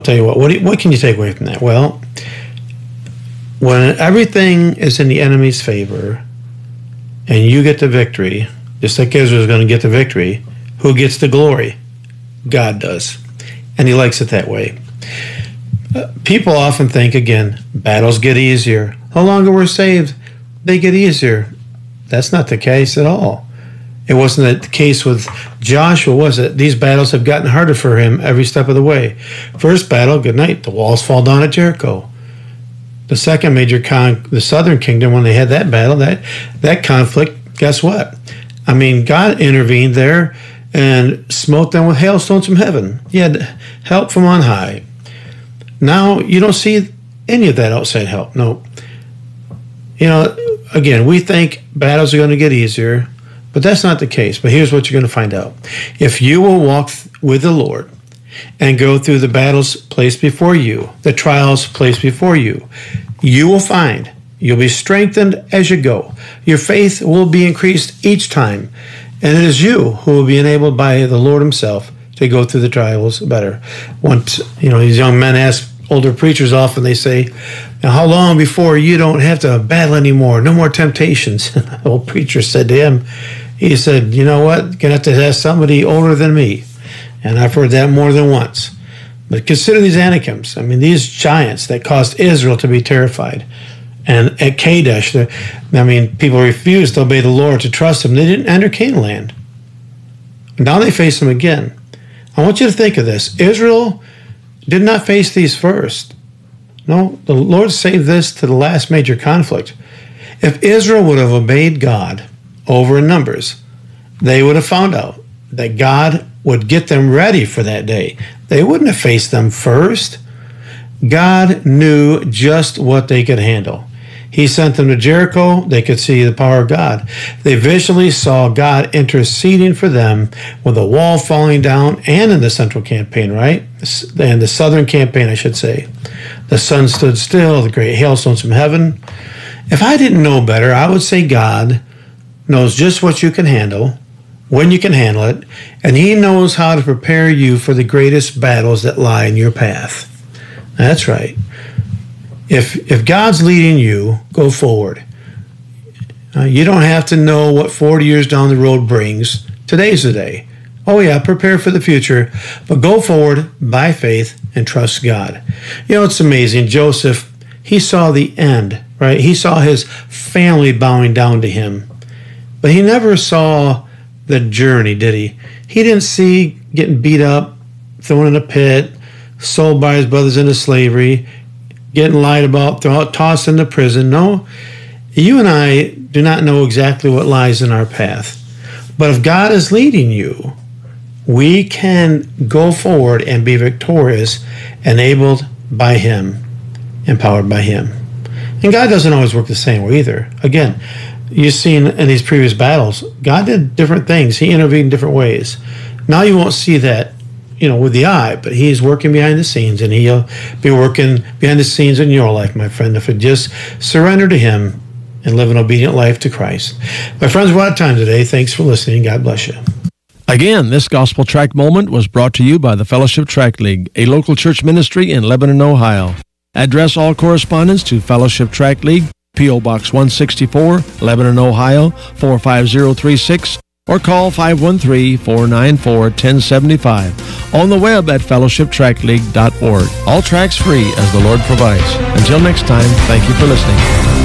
Tell you what can you take away from that? Well, when everything is in the enemy's favor and you get the victory, just like Israel's going to get the victory, who gets the glory? God does. And he likes it that way. People often think, again, battles get easier. The longer we're saved, they get easier. That's not the case at all. It wasn't the case with Joshua, was it? These battles have gotten harder for him every step of the way. First battle, good night, the walls fall down at Jericho. The second major the southern kingdom, when they had that battle, that conflict, guess what? I mean, God intervened there and smote them with hailstones from heaven. He had help from on high. Now, you don't see any of that outside help. No. You know, again, we think battles are going to get easier, but that's not the case. But here's what you're going to find out. If you will walk with the Lord and go through the battles placed before you, the trials placed before you, you will find you'll be strengthened as you go. Your faith will be increased each time. And it is you who will be enabled by the Lord himself to go through the trials better. Once, these young men ask older preachers often, they say, now how long before you don't have to battle anymore? No more temptations. The old preacher said to him, he said, you know what? You're going to have to ask somebody older than me. And I've heard that more than once. But consider these Anakims. I mean, these giants that caused Israel to be terrified. And at Kadesh, people refused to obey the Lord, to trust him. They didn't enter Canaan land. Now they face him again. I want you to think of this. Israel did not face these first. No, the Lord saved this to the last major conflict. If Israel would have obeyed God over in Numbers, they would have found out that God would get them ready for that day. They wouldn't have faced them first. God knew just what they could handle. He sent them to Jericho. They could see the power of God. They visually saw God interceding for them with the wall falling down, and in the central campaign, right? And the southern campaign, I should say. The sun stood still, the great hailstones from heaven. If I didn't know better, I would say God knows just what you can handle, when you can handle it, and he knows how to prepare you for the greatest battles that lie in your path. That's right. If God's leading you, go forward. You don't have to know what 40 years down the road brings. Today's the day. Oh yeah, prepare for the future, but go forward by faith and trust God. It's amazing. Joseph, he saw the end, right? He saw his family bowing down to him, but he never saw the journey, did he? He didn't see getting beat up, thrown in a pit, sold by his brothers into slavery, getting lied about, tossed into prison. No, you and I do not know exactly what lies in our path. But if God is leading you, we can go forward and be victorious, enabled by him, empowered by him. And God doesn't always work the same way either. Again, you've seen in these previous battles, God did different things. He intervened in different ways. Now you won't see that with the eye, but he's working behind the scenes, and he'll be working behind the scenes in your life, my friend, if you just surrender to him and live an obedient life to Christ. My friends, we're out of time today. Thanks for listening. God bless you. Again, this Gospel Tract Moment was brought to you by the Fellowship Tract League, a local church ministry in Lebanon, Ohio. Address all correspondence to Fellowship Tract League, P.O. Box 164, Lebanon, Ohio, 45036, or call 513-494-1075. On the web at fellowshiptractleague.org. All tracks free as the Lord provides. Until next time, thank you for listening.